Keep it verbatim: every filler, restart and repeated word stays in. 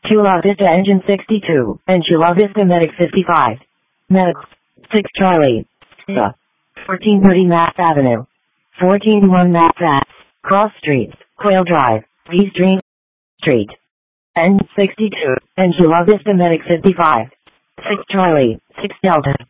Chula Vista Engine sixty-two, and Chula Vista Medic fifty-five. Medics, six Charlie. Uh, fourteen thirty Mass Avenue. fourteen one Mass Ave. Cross Street, Quail Drive, East Green Street. N sixty-two, and Chula Vista Medic fifty-five. six Charlie, six Delta.